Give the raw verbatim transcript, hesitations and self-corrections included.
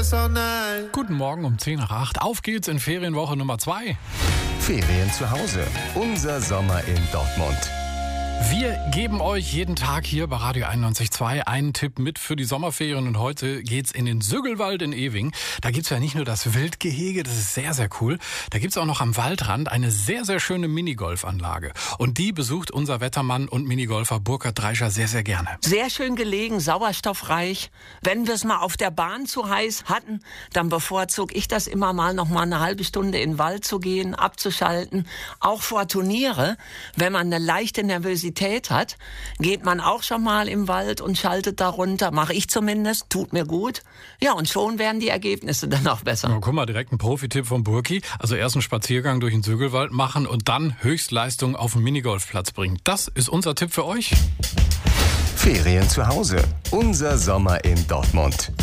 besser nein. Guten Morgen um zehn nach acht. Auf geht's in Ferienwoche Nummer zwei. Ferien zu Hause. Unser Sommer in Dortmund. Wir geben euch jeden Tag hier bei Radio einundneunzig Komma zwei einen Tipp mit für die Sommerferien. Und heute geht's in den Süggelwald in Ewing. Da gibt's ja nicht nur das Wildgehege, das ist sehr, sehr cool. Da gibt's auch noch am Waldrand eine sehr, sehr schöne Minigolfanlage. Und die besucht unser Wettermann und Minigolfer Burkhard Dreischer sehr, sehr gerne. Sehr schön gelegen, sauerstoffreich. Wenn wir es mal auf der Bahn zu heiß hatten, dann bevorzuge ich das immer mal noch mal eine halbe Stunde in den Wald zu gehen, abzuschalten. Auch vor Turniere, wenn man eine leichte Nervosität hat, geht man auch schon mal im Wald und schaltet da runter. Mache ich zumindest, tut mir gut. Ja, und schon werden die Ergebnisse dann auch besser. Na, guck mal, direkt ein Profi-Tipp von Burki. Also erst einen Spaziergang durch den Süggelwald machen und dann Höchstleistung auf den Minigolfplatz bringen. Das ist unser Tipp für euch. Ferien zu Hause. Unser Sommer in Dortmund.